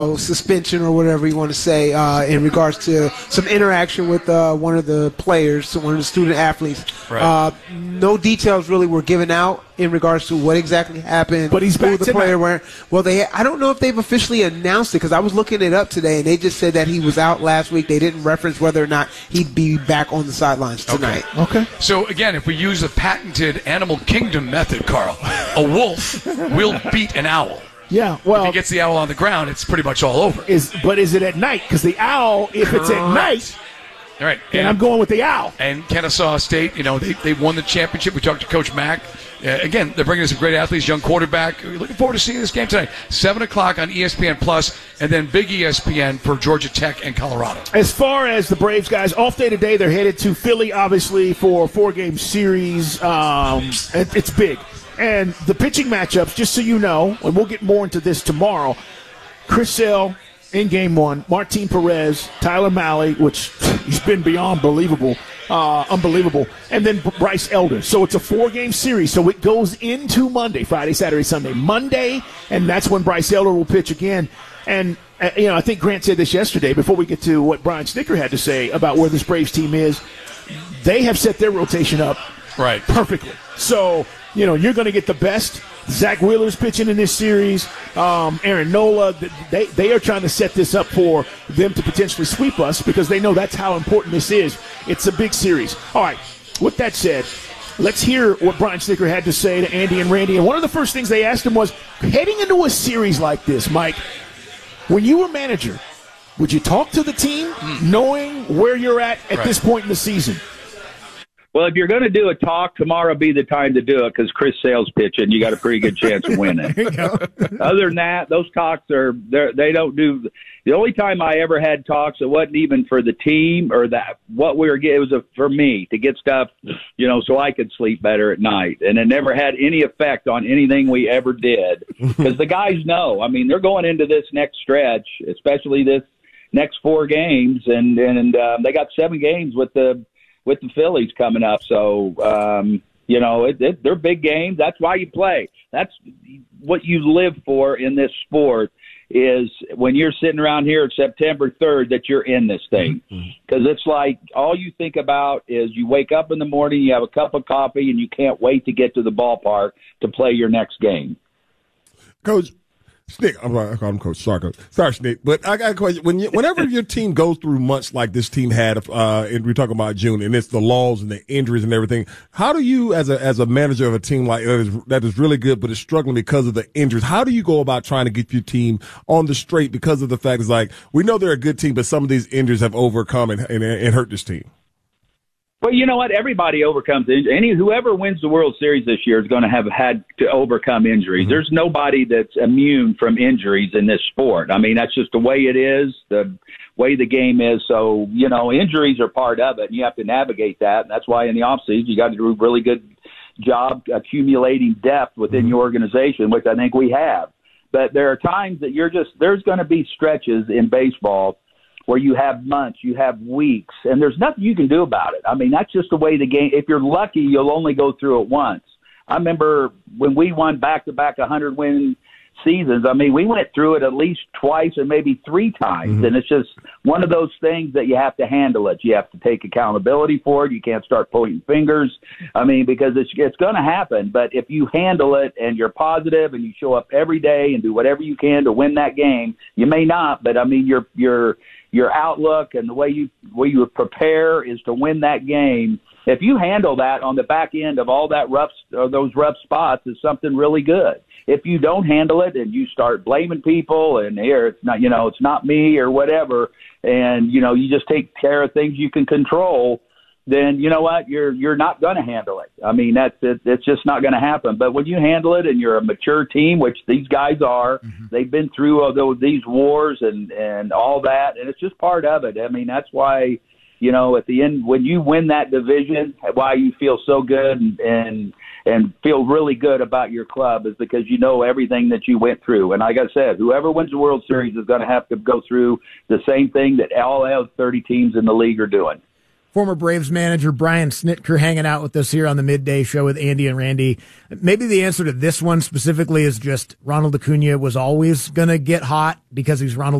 suspension or whatever you want to say in regards to some interaction with one of the players, one of the student athletes. Right. No details really were given out in regards to what exactly happened. But he's back the player were. Well, I don't know if they've officially announced it because I was looking it up today and they just said that he was out last week. They didn't reference whether or not he'd be back on the sidelines tonight. Okay. So again, if we use the patented Animal Kingdom method, Carl, a wolf will beat an owl. Yeah, well, if he gets the owl on the ground, it's pretty much all over. But is it at night? Because the owl, if it's at night, all right, then I'm going with the owl. And Kennesaw State, they won the championship. We talked to Coach Mack. Again, they're bringing us some great athletes, young quarterback. We're looking forward to seeing this game tonight. 7 o'clock on ESPN Plus, and then big ESPN for Georgia Tech and Colorado. As far as the Braves guys, off day today, they're headed to Philly, obviously, for a 4-game series. It's big. And the pitching matchups, just so you know, and we'll get more into this tomorrow, Chris Sale in Game 1, Martin Perez, Tyler Mahle, which he's been beyond unbelievable, and then Bryce Elder. So it's a 4-game series. So it goes into Monday, Friday, Saturday, Sunday, Monday, and that's when Bryce Elder will pitch again. And, I think Grant said this yesterday before we get to what Brian Snitker had to say about where this Braves team is. They have set their rotation up right perfectly. So, you're going to get the best. Zach Wheeler's pitching in this series. Aaron Nola, they are trying to set this up for them to potentially sweep us because they know that's how important this is. It's a big series. All right, with that said, let's hear what Brian Snitker had to say to Andy and Randy. And one of the first things they asked him was, heading into a series like this, Mike, when you were manager, would you talk to the team knowing where you're at right. this point in the season? Well, if you're going to do a talk, tomorrow be the time to do it because Chris Sale's pitching. You got a pretty good chance of winning. Other than that, those talks they don't do. The only time I ever had talks, it wasn't even for the team or that what we were getting. It was for me to get stuff, so I could sleep better at night. And it never had any effect on anything we ever did because the guys know. I mean, they're going into this next stretch, especially this next 4 games, and they got 7 games with the Phillies coming up. So, they're big games. That's why you play. That's what you live for in this sport is when you're sitting around here at September 3rd that you're in this thing. Because it's like all you think about is you wake up in the morning, you have a cup of coffee, and you can't wait to get to the ballpark to play your next game. Coach, Snick, I'm Coach. Sorry, Coach. Sorry, Snick. But I got a question. Whenever your team goes through months like this team had, and we're talking about June, and it's the laws and the injuries and everything, how do you, as a manager of a team like that is really good but is struggling because of the injuries, how do you go about trying to get your team on the straight because of the fact it's like we know they're a good team, but some of these injuries have overcome and hurt this team? Well, you know what? Everybody overcomes injuries. Whoever wins the World Series this year is going to have had to overcome injuries. There's nobody that's immune from injuries in this sport. I mean, that's just the way it is, the way the game is. So, injuries are part of it, and you have to navigate that. And that's why in the offseason you got to do a really good job accumulating depth within your organization, which I think we have. But there are times that there's going to be stretches in baseball where you have months, you have weeks, and there's nothing you can do about it. I mean, that's just the way the game – if you're lucky, you'll only go through it once. I remember when we won back-to-back 100-win seasons, I mean, we went through it at least twice or maybe 3 times, and it's just one of those things that you have to handle it. You have to take accountability for it. You can't start pointing fingers, I mean, because it's going to happen. But if you handle it and you're positive and you show up every day and do whatever you can to win that game, you may not, but, I mean, your outlook and the way you prepare is to win that game. If you handle that on the back end of all those rough spots, is something really good. If you don't handle it and you start blaming people and here it's not me or whatever, and you just take care of things you can control, then you know what, you're not going to handle it. I mean, it's just not going to happen. But when you handle it and you're a mature team, which these guys are, they've been through these wars and all that, and it's just part of it. I mean, that's why, at the end, when you win that division, why you feel so good and feel really good about your club is because you know everything that you went through. And like I said, whoever wins the World Series is going to have to go through the same thing that all 30 teams in the league are doing. former Braves manager Brian Snitker hanging out with us here on the Midday Show with Andy and Randy. Maybe the answer to this one specifically is just Ronald Acuna was always going to get hot because he's Ronald